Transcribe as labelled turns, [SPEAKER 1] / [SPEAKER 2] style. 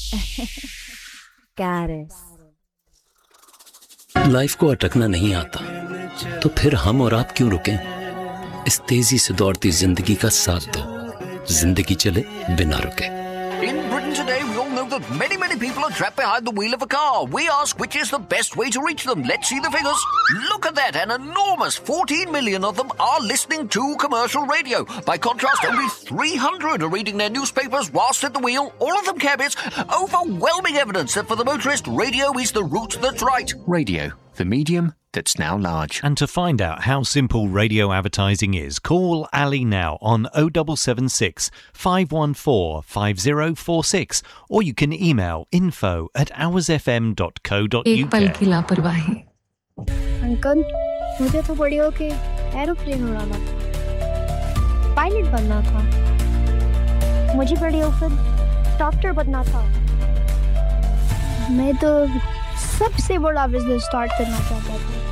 [SPEAKER 1] कैरिस।
[SPEAKER 2] Life को अटकना नहीं आता तो फिर हम और आप क्यों रुकें? इस तेजी से दौड़ती जिंदगी का साथ दो, जिंदगी चले बिना रुके।
[SPEAKER 3] In Britain today, we all know that many people are trapped behind the wheel of a car. We ask which is the best way to reach them. Let's see the figures. Look at that, an enormous 14 million of them are listening to commercial radio. By contrast, only 300 are reading their newspapers whilst at the wheel, all of them cabbies. Overwhelming evidence that for the motorist, radio is the route that's right. Radio, the medium that's now large.
[SPEAKER 4] And to find out how simple radio advertising is, call Ali now on 0776 514 5046 or you can email info@hoursfm.co.uk.
[SPEAKER 5] एक पल की लापरवाही।
[SPEAKER 6] Uncle, मुझे तो बड़ी होके aeroplane उड़ाना था, पायलट बनना था। मुझे बड़ी होकर डॉक्टर बनना था। मैं तो सबसे बड़ा बिजनेस स्टार्ट करना चाहता था।